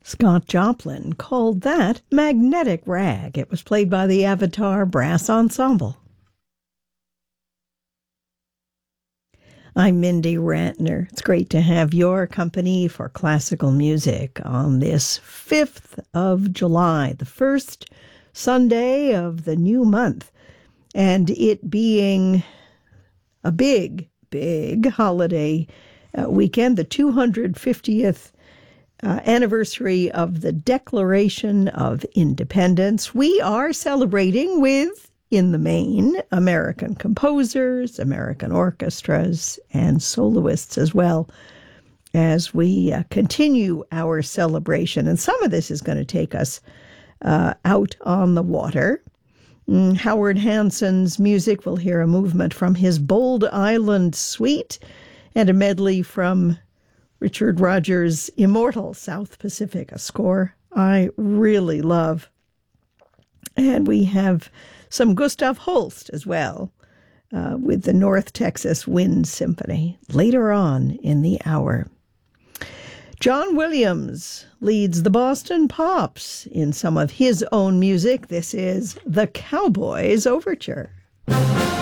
Scott Joplin called that Magnetic Rag. It was played by the Avatar Brass Ensemble. I'm Mindy Rantner. It's great to have your company for classical music on this 5th of July, the first Sunday of the new month, and it being a big holiday weekend, the 250th anniversary of the Declaration of Independence. We are celebrating with, in the main, American composers, American orchestras, and soloists as well, as we continue our celebration. And some of this is going to take us out on the water. Howard Hanson's music, we'll hear a movement from his Bold Island Suite and a medley from Richard Rodgers' immortal South Pacific, a score I really love. And we have some Gustav Holst as well, with the North Texas Wind Symphony later on in the hour. John Williams leads the Boston Pops in some of his own music. This is the Cowboys Overture.